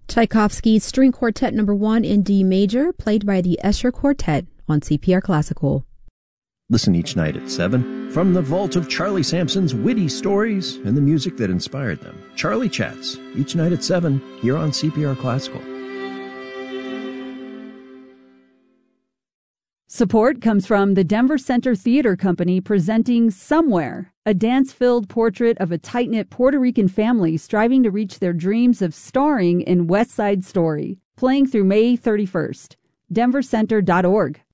Tchaikovsky's String Quartet No. 1 in D major, played by the Escher Quartet on CPR Classical. Listen each night at 7 from the vault of Charlie Sampson's witty stories and the music that inspired them. Charlie Chats, each night at 7, here on CPR Classical. Support comes from the Denver Center Theater Company presenting Somewhere, a dance-filled portrait of a tight-knit Puerto Rican family striving to reach their dreams of starring in West Side Story, playing through May 31st. denvercenter.org.